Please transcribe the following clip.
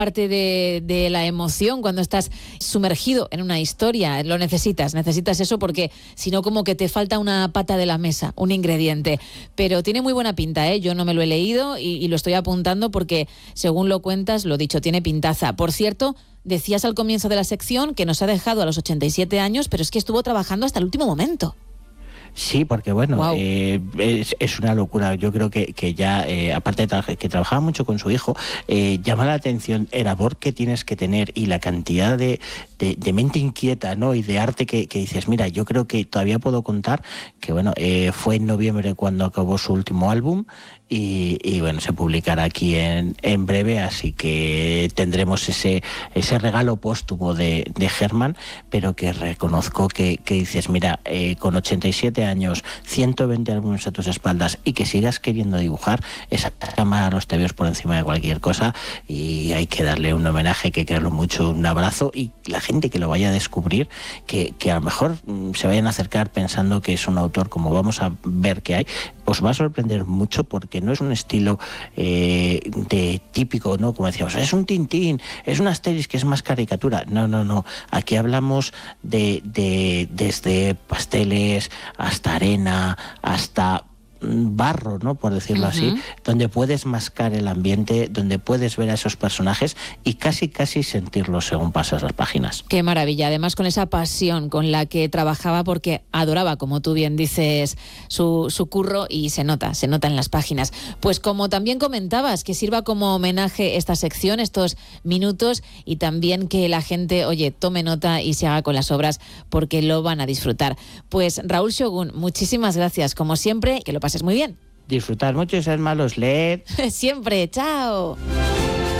parte de la emoción cuando estás sumergido en una historia. Lo necesitas eso porque si no como que te falta una pata de la mesa, un ingrediente. Pero tiene muy buena pinta, ¿eh? Yo no me lo he leído y lo estoy apuntando porque según lo cuentas, lo dicho, tiene pintaza. Por cierto, decías al comienzo de la sección que nos ha dejado a los 87 años, pero es que estuvo trabajando hasta el último momento. Sí, porque bueno, Wow. Es una locura. Yo creo que ya, aparte de que trabajaba mucho con su hijo, llama la atención el amor que tienes que tener y la cantidad de mente inquieta, ¿no? Y de arte que dices, mira, yo creo que todavía puedo contar que bueno, fue en noviembre cuando acabó su último álbum y bueno, se publicará aquí en breve, así que tendremos ese regalo póstumo de Herman, pero que reconozco que dices, mira, con 87 años, 120 álbumes a tus espaldas y que sigas queriendo dibujar, esa llamada a los tebeos por encima de cualquier cosa y hay que darle un homenaje, hay que quererlo mucho, un abrazo y la gente que lo vaya a descubrir, que a lo mejor se vayan a acercar pensando que es un autor como vamos a ver que hay, os va a sorprender mucho porque no es un estilo de típico, ¿no? Como decíamos, es un Tintín, es un Asterix que es más caricatura. No. Aquí hablamos desde pasteles hasta arena, hasta barro, ¿no? Por decirlo así, donde puedes mascar el ambiente, donde puedes ver a esos personajes y casi sentirlos según pasas las páginas. Qué maravilla, además con esa pasión con la que trabajaba porque adoraba, como tú bien dices, su curro y se nota en las páginas. Pues como también comentabas, que sirva como homenaje esta sección, estos minutos y también que la gente, oye, tome nota y se haga con las obras porque lo van a disfrutar. Pues Raúl Shogun, muchísimas gracias, como siempre, que lo pases muy bien. Disfrutar mucho y ser malos, leed. Siempre, chao.